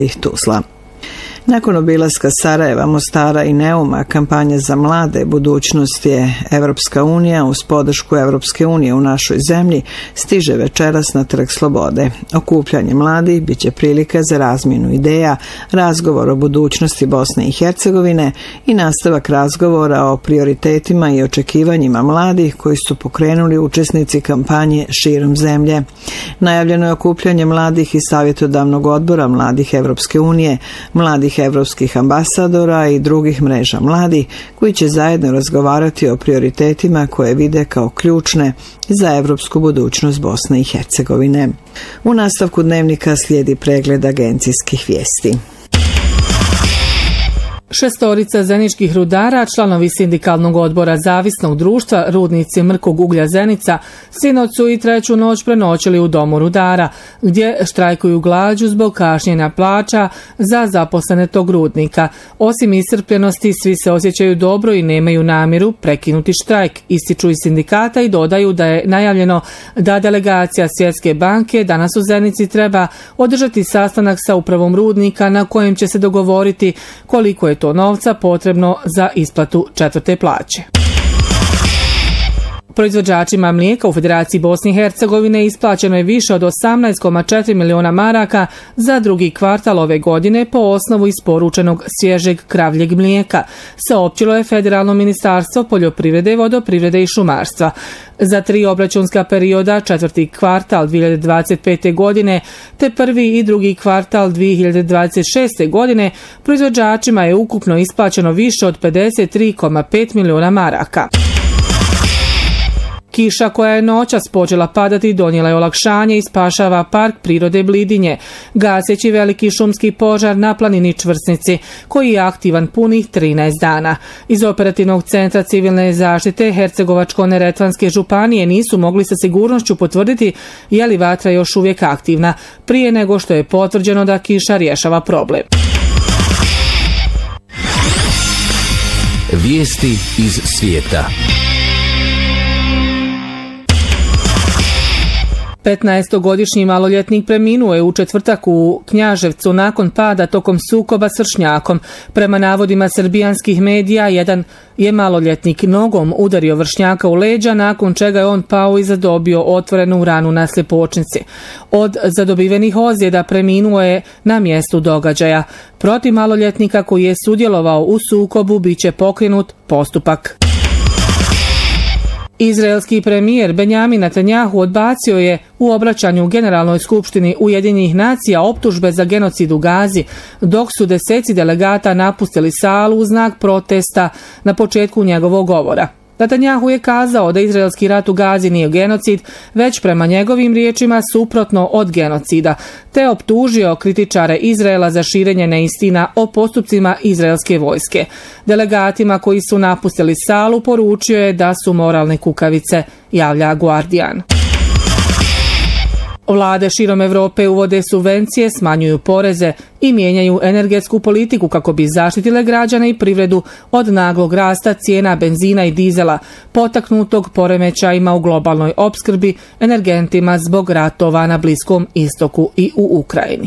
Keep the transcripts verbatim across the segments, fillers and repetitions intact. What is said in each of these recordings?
ih Tuzla. Nakon obilaska Sarajeva, Mostara i Neuma, kampanja za mlade budućnost je Evropska unija uz podršku Evropske unije u našoj zemlji stiže večeras na Trg Slobode. Okupljanje mladih bit će prilika za razmjenu ideja, razgovor o budućnosti Bosne i Hercegovine i nastavak razgovora o prioritetima i očekivanjima mladih koji su pokrenuli učesnici kampanje širom zemlje. Najavljeno je okupljanje mladih iz Savjetodavnog odbora mladih Evropske unije, mladih evropskih ambasadora i drugih mreža mladih koji će zajedno razgovarati o prioritetima koje vide kao ključne za evropsku budućnost Bosne i Hercegovine. U nastavku dnevnika slijedi pregled agencijskih vijesti. Šestorica zeničkih rudara, članovi sindikalnog odbora Zavisnog društva Rudnici mrkog uglja Zenica, sinoć su i treću noć prenoćili u domu rudara, gdje štrajkuju glađu zbog kašnjenja plaća za zaposlene tog rudnika. Osim iscrpljenosti, svi se osjećaju dobro i nemaju namjeru prekinuti štrajk, ističu iz sindikata i dodaju da je najavljeno da delegacija Svjetske banke danas u Zenici treba održati sastanak sa upravom rudnika na kojem će se dogovoriti koliko je to novca potrebno za isplatu četvrte plaće. Proizvođačima mlijeka u Federaciji Bosne i Hercegovine isplaćeno je više od osamnaest zarez četiri miliona maraka za drugi kvartal ove godine po osnovu isporučenog svježeg kravljeg mlijeka, saopćilo je Federalno ministarstvo poljoprivrede, vodoprivrede i šumarstva. Za tri obračunska perioda, četvrti kvartal dvije hiljade dvadeset pete. godine te prvi i drugi kvartal dvije hiljade dvadeset šeste. godine, proizvođačima je ukupno isplaćeno više od pedeset tri zarez pet miliona maraka. Kiša koja je noćas počela padati donijela je olakšanje i spašava park prirode Blidinje, gaseći veliki šumski požar na planini Čvrsnici, koji je aktivan punih trinaest dana. Iz operativnog centra civilne zaštite Hercegovačko-neretvanske županije nisu mogli sa sigurnošću potvrditi je li vatra još uvijek aktivna, prije nego što je potvrđeno da kiša rješava problem. Vijesti iz svijeta. petnaestogodišnji maloljetnik preminuo je u četvrtak u Knjaževcu nakon pada tokom sukoba s vršnjakom. Prema navodima srbijanskih medija, jedan je maloljetnik nogom udario vršnjaka u leđa, nakon čega je on pao i zadobio otvorenu ranu na sljepočnici. Od zadobivenih ozljeda preminuo je na mjestu događaja. Protiv maloljetnika koji je sudjelovao u sukobu biće pokrenut postupak. Izraelski premijer Benjamin Netanjahu odbacio je u obraćanju u Generalnoj skupštini Ujedinjenih nacija optužbe za genocid u Gazi, dok su deseci delegata napustili salu u znak protesta na početku njegovog govora. Netanjahu je kazao da izraelski rat u Gazi nije genocid, već prema njegovim riječima suprotno od genocida, te optužio kritičare Izraela za širenje neistina o postupcima izraelske vojske. Delegatima koji su napustili salu poručio je da su moralne kukavice, javlja Guardian. Vlade širom Europe uvode subvencije, smanjuju poreze i mijenjaju energetsku politiku kako bi zaštitile građane i privredu od naglog rasta cijena benzina i dizela, potaknutog poremećajima u globalnoj opskrbi energentima zbog ratova na Bliskom istoku i u Ukrajini.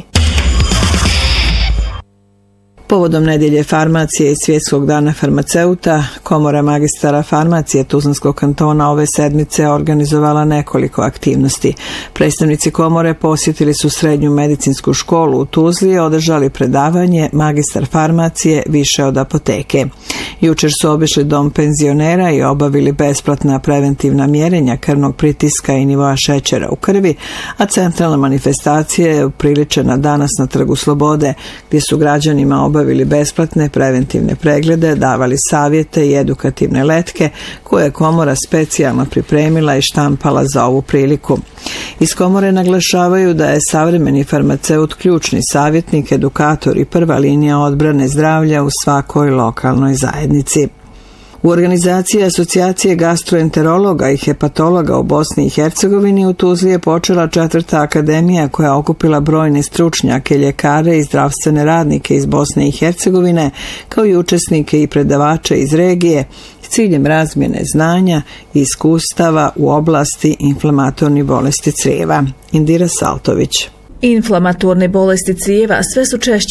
Povodom nedjelje farmacije i Svjetskog dana farmaceuta, Komora magistara farmacije Tuzlanskog kantona ove sedmice organizovala nekoliko aktivnosti. Predstavnici komore posjetili su srednju medicinsku školu u Tuzli i održali predavanje Magistar farmacije više od apoteke. Jučer su obišli dom penzionera i obavili besplatna preventivna mjerenja krvnog pritiska i nivoa šećera u krvi, a centralna manifestacija je upriličena danas na Trgu Slobode, gdje su građanima obavili besplatne preventivne preglede, davali savjete i edukativne letke koje je komora specijalno pripremila i štampala za ovu priliku. Iz komore naglašavaju da je savremeni farmaceut ključni savjetnik, edukator i prva linija odbrane zdravlja u svakoj lokalnoj zajednici. U organizaciji Asocijacije gastroenterologa i hepatologa u Bosni i Hercegovini u Tuzli je počela četvrta akademija koja okupila brojne stručnjake, ljekare i zdravstvene radnike iz Bosne i Hercegovine, kao i učesnike i predavače iz regije s ciljem razmjene znanja i iskustava u oblasti inflamatornih bolesti crijeva. Indira Saltović. Inflamatorne bolesti crijeva sve su češće